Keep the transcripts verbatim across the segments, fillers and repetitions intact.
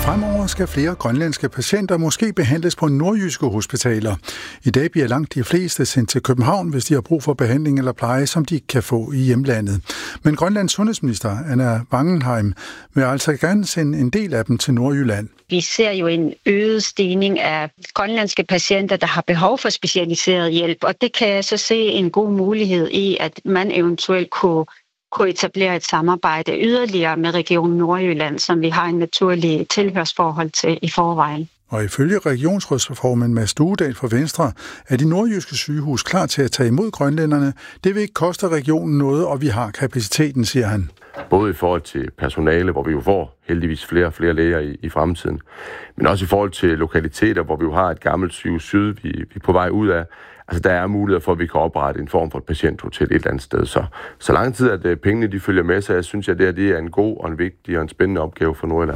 Fremover skal flere grønlandske patienter måske behandles på nordjyske hospitaler. I dag bliver langt de fleste sendt til København, hvis de har brug for behandling eller pleje, som de kan få i hjemlandet. Men Grønlands sundhedsminister, Anna Wangenheim, vil altså gerne sende en del af dem til Nordjylland. Vi ser jo en øget stigning af grønlandske patienter, der har behov for specialiseret hjælp, og det kan jeg så se en god mulighed i, at man eventuelt kunne kunne etablere et samarbejde yderligere med Region Nordjylland, som vi har en naturlig tilhørsforhold til i forvejen. Og ifølge regionsrådsformand Mads Duedal fra Venstre er de nordjyske sygehus klar til at tage imod grønlænderne. Det vil ikke koste regionen noget, og vi har kapaciteten, siger han. Både i forhold til personale, hvor vi jo får heldigvis flere og flere læger i, i fremtiden, men også i forhold til lokaliteter, hvor vi jo har et gammelt sygehus syd, vi, vi er på vej ud af. Altså, der er mulighed for, at vi kan oprette en form for et patienthotel et eller andet sted. Så, så lang tid, at pengene de følger med, så jeg synes, at det, her, det er en god og en vigtig og en spændende opgave for Nordjylland.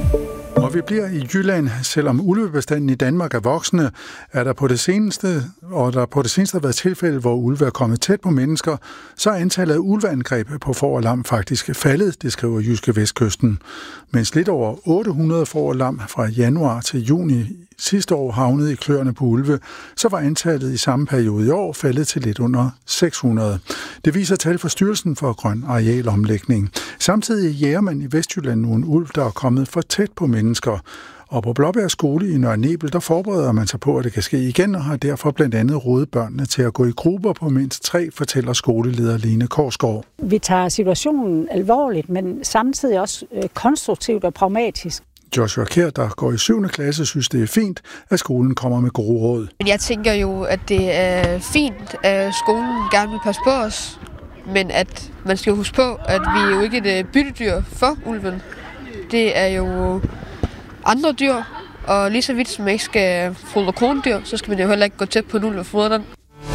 Og vi bliver i Jylland, selvom ulvebestanden i Danmark er voksende, er der på det seneste, og der på det seneste har været tilfælde, hvor ulve er kommet tæt på mennesker, så er antallet af ulveangreb på får og lam faktisk faldet, det skriver Jyske Vestkysten. Mens lidt over otte hundrede får og lam fra januar til juni sidste år havnede i kløerne på ulve, så var antallet i samme periode i år faldet til lidt under seks hundrede. Det viser tal fra Styrelsen for Grøn Arealomlægning. Samtidig jager man i Vestjylland nu en ulv, der er kommet for tæt på mennesker. Og på Blåbjerg Skole i Nørre Nebel, der forbereder man sig på, at det kan ske igen, og har derfor blandt andet rådet børnene til at gå i grupper på mindst tre, fortæller skoleleder Lene Korsgaard. Vi tager situationen alvorligt, men samtidig også konstruktivt og pragmatisk. Joshua Kjær, der går i syvende klasse, synes det er fint, at skolen kommer med gode råd. Jeg tænker jo, at det er fint, at skolen gerne vil passe på os, men at man skal huske på, at vi er jo ikke et byttedyr for ulven. Det er jo andre dyr, og lige så vidt som man ikke skal fodre krondyr, så skal man jo heller ikke gå tæt på en ulv og fodre den.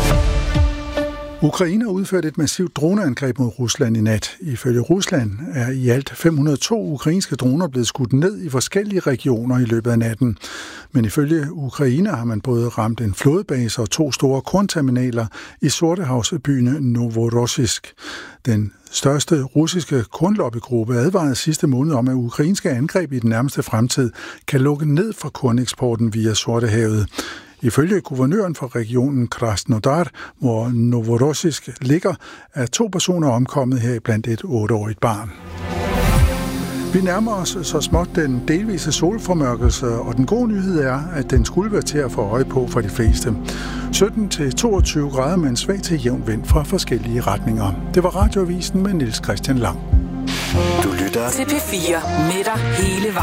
Ukraine har udført et massivt droneangreb mod Rusland i nat. Ifølge Rusland er i alt fem hundrede og to ukrainske droner blevet skudt ned i forskellige regioner i løbet af natten. Men ifølge Ukraine har man både ramt en flådebase og to store kornterminaler i Sortehavsbyen Novorossisk. Den største russiske kornlobbygruppe advarede sidste måned om, at ukrainske angreb i den nærmeste fremtid kan lukke ned for korneksporten via Sortehavet. Ifølge guvernøren for regionen Krasnodar, hvor Novorossisk ligger, er to personer omkommet her blandt et otteårigt barn. Vi nærmer os så småt den delvise solformørkelse, og den gode nyhed er, at den skulle være til at få øje på for de fleste. sytten til toogtyve grader med en svag til jævn vind fra forskellige retninger. Det var Radioavisen med Niels Christian Lang. Du lytter til P fire med dig hele vejen.